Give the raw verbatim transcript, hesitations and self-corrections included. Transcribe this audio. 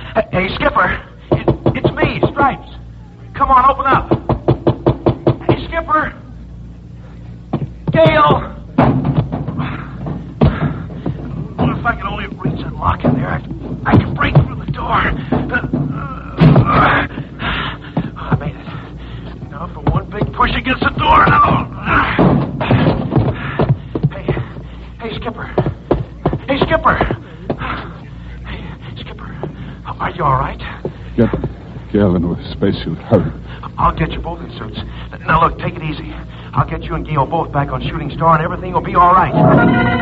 Hey, Skipper. It, it's me, Stripes. Come on, open up. Hey, Skipper. Gale. Well, if I could only reach that lock in there, I, I could break through the door. Uh, uh, I made it. Now for one big push against the door. Now. Hey, hey, Skipper. Hey, Skipper. Hey, Skipper. Are you all right? Get Gale into a spacesuit. Hurry. I'll get you both in suits. Now, look, take it easy. I'll get you and Gale both back on Shooting Star, and everything will be all right.